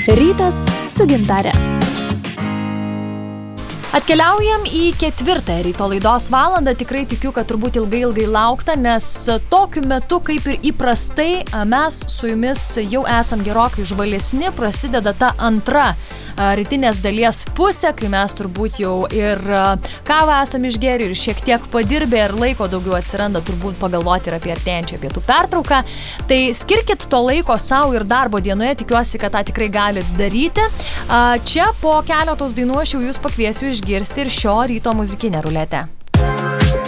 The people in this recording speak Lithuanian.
Rytas su Gintare. Atkeliaujam į 4 ryto laidos valandą, tikrai tikiu, kad turbūt ilgai laukta, nes tokiu metu, kaip ir įprastai, mes su jumis jau esam gerokai žvalesni, prasideda ta antra rytinės dalies pusė, kai mes turbūt jau ir kavą esam išgėrę ir šiek tiek padirbę ir laiko daugiau atsiranda turbūt pagalvoti ir apie artėjančią pietų pertrauką. Tai skirkit to laiko savo ir darbo dienoje, tikiuosi, kad tą tikrai galit daryti. Čia po keletos dainų aš jau jūs pakviesiu išgirsti ir šio ryto muzikinę ruletę.